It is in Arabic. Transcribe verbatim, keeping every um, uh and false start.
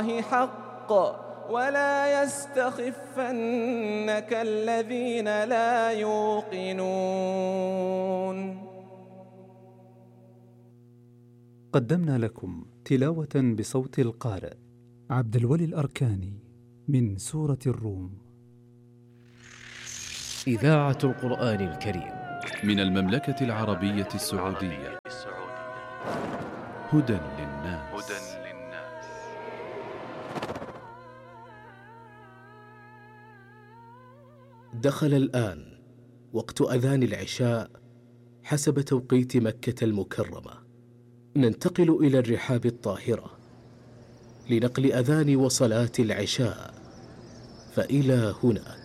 حق ولا يستخفنك الذين لا يوقنون. قدمنا لكم تلاوة بصوت القارئ عبد الولي الأركاني من سورة الروم. إذاعة القرآن الكريم من المملكة العربية السعودية. هدى للناس. دخل الآن وقت أذان العشاء حسب توقيت مكة المكرمة. ننتقل إلى الرحاب الطاهرة لنقل أذان وصلاة العشاء، فإلى هنا